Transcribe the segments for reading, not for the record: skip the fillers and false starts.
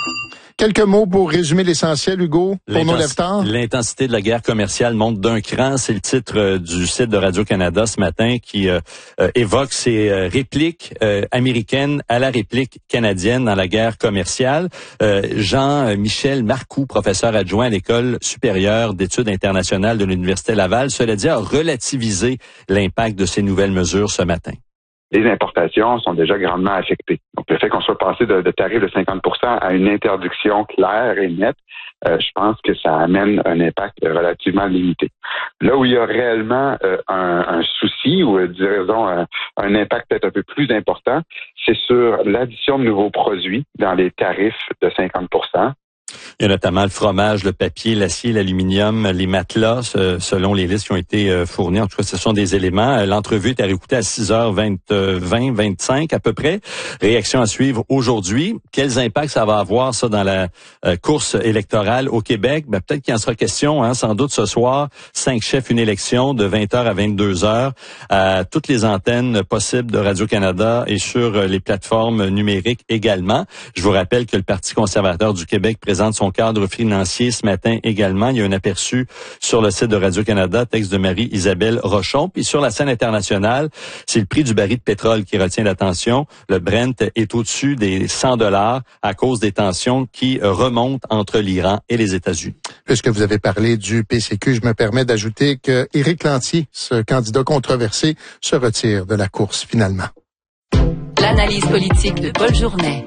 Quelques mots pour résumer l'essentiel, Hugo, pour nos lève-tard. L'intensité de la guerre commerciale monte d'un cran. C'est le titre du site de Radio-Canada ce matin qui évoque ces répliques américaines à la réplique canadienne dans la guerre commerciale. Jean-Michel Marcoux, professeur adjoint à l'École supérieure d'études internationales de l'Université Laval, cela dit, a relativisé l'impact de ces nouvelles mesures ce matin. Les importations sont déjà grandement affectées. Donc, le fait qu'on soit passé de tarifs de 50% à une interdiction claire et nette, je pense que ça amène un impact relativement limité. Là où il y a réellement un souci ou, disons, un impact peut-être un peu plus important, c'est sur l'addition de nouveaux produits dans les tarifs de 50%. Il y a notamment le fromage, le papier, l'acier, l'aluminium, les matelas, selon les listes qui ont été fournies. En tout cas, ce sont des éléments. L'entrevue est à réécouter à 6h25 à peu près. Réaction à suivre aujourd'hui. Quels impacts ça va avoir, ça, dans la course électorale au Québec? Peut-être qu'il en sera question, sans doute ce soir. 5 chefs, une élection de 20h à 22h à toutes les antennes possibles de Radio-Canada et sur les plateformes numériques également. Je vous rappelle que le Parti conservateur du Québec présente son cadre financier ce matin également. Il y a un aperçu sur le site de Radio-Canada, texte de Marie-Isabelle Rochon. Puis sur la scène internationale, c'est le prix du baril de pétrole qui retient l'attention. Le Brent est au-dessus des $100 à cause des tensions qui remontent entre l'Iran et les États-Unis. Puisque vous avez parlé du PCQ, je me permets d'ajouter que Éric Lantier, ce candidat controversé, se retire de la course finalement. L'analyse politique de Paul Journet.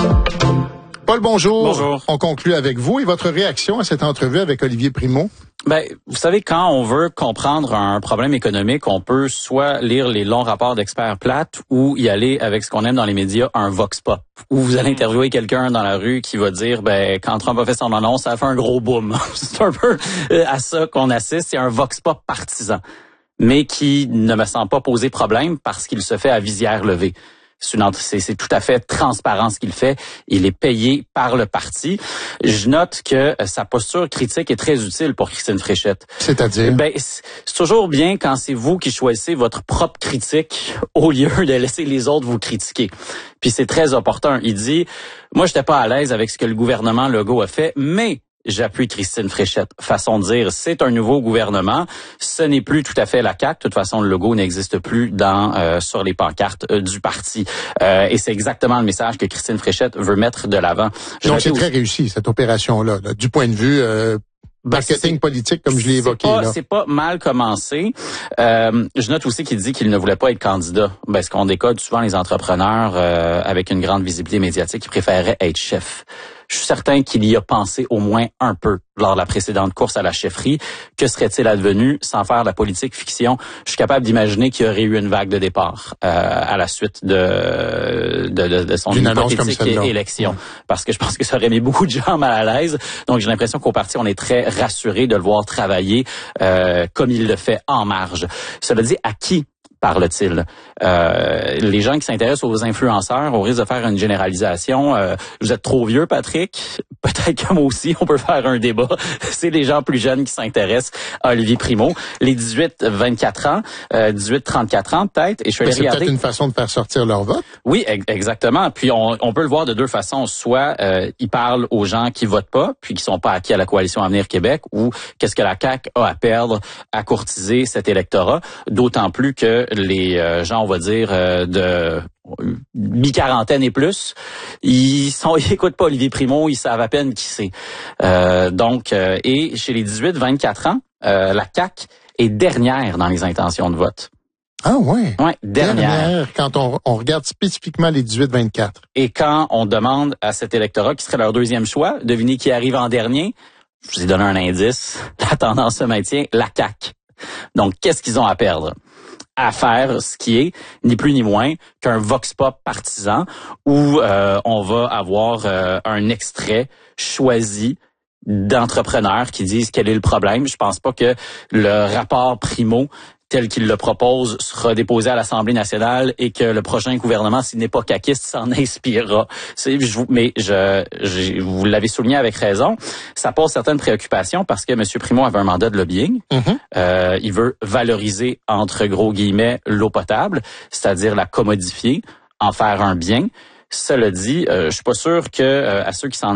Paul, bonjour. Bonjour. On conclut avec vous et votre réaction à cette entrevue avec Olivier Primo. Vous savez, quand on veut comprendre un problème économique, on peut soit lire les longs rapports d'experts plates ou y aller avec ce qu'on aime dans les médias, un vox pop, où vous allez interviewer quelqu'un dans la rue qui va dire, quand Trump a fait son annonce, ça a fait un gros boom. C'est un peu à ça qu'on assiste. C'est un vox pop partisan, mais qui ne me semble pas poser problème parce qu'il se fait à visière levée. C'est tout à fait transparent ce qu'il fait. Il est payé par le parti. Je note que sa posture critique est très utile pour Christine Fréchette. C'est-à-dire? C'est toujours bien quand c'est vous qui choisissez votre propre critique au lieu de laisser les autres vous critiquer. Puis c'est très opportun. Il dit, moi j'étais pas à l'aise avec ce que le gouvernement Legault a fait, mais j'appuie Christine Fréchette. Façon de dire, c'est un nouveau gouvernement. Ce n'est plus tout à fait la CAQ. De toute façon, le logo n'existe plus sur les pancartes du parti. Et c'est exactement le message que Christine Fréchette veut mettre de l'avant. Donc, c'est très réussi, cette opération-là, du point de vue marketing politique, comme je l'ai évoqué. C'est pas mal commencé. Je note aussi qu'il dit qu'il ne voulait pas être candidat. Ce qu'on décode souvent les entrepreneurs avec une grande visibilité médiatique qui préféraient être chef. Je suis certain qu'il y a pensé au moins un peu lors de la précédente course à la chefferie. Que serait-il advenu sans faire de la politique fiction? Je suis capable d'imaginer qu'il y aurait eu une vague de départ à la suite de son hypothétique élection. Parce que je pense que ça aurait mis beaucoup de gens mal à l'aise. Donc j'ai l'impression qu'au parti, on est très rassuré de le voir travailler comme il le fait en marge. Cela dit, à qui parle-t-il? Les gens qui s'intéressent aux influenceurs, au risque de faire une généralisation, vous êtes trop vieux, Patrick? Peut-être que moi aussi, on peut faire un débat. C'est les gens plus jeunes qui s'intéressent à Olivier Primo. Les 18-24 ans, 18-34 ans peut-être. Et je vais c'est regarder. Peut-être une façon de faire sortir leur vote. Oui, exactement. Puis on peut le voir de deux façons. Soit il parle aux gens qui votent pas, puis qui sont pas acquis à la coalition Avenir Québec, ou qu'est-ce que la CAQ a à perdre à courtiser cet électorat. D'autant plus que les gens, on va dire, de mi-quarantaine et plus, ils écoutent pas Olivier Primo, ils savent à peine qui c'est. Et chez les 18-24 ans, la CAQ est dernière dans les intentions de vote. Ah ouais? Ouais, dernière. Quand on regarde spécifiquement les 18-24. Et quand on demande à cet électorat qui serait leur deuxième choix, devinez qui arrive en dernier? Je vous ai donné un indice. La tendance se maintient, la CAQ. Donc, qu'est-ce qu'ils ont à perdre? À faire ce qui est ni plus ni moins qu'un vox pop partisan où on va avoir un extrait choisi d'entrepreneurs qui disent quel est le problème. Je pense pas que le rapport Primo tel qu'il le propose sera déposé à l'Assemblée nationale et que le prochain gouvernement, s'il n'est pas caquiste, s'en inspirera. Mais vous l'avez souligné avec raison, ça pose certaines préoccupations parce que M. Primo avait un mandat de lobbying. Il veut valoriser, entre gros guillemets, l'eau potable, c'est-à-dire la commodifier, en faire un bien. Cela dit, je suis pas sûr que à ceux qui s'en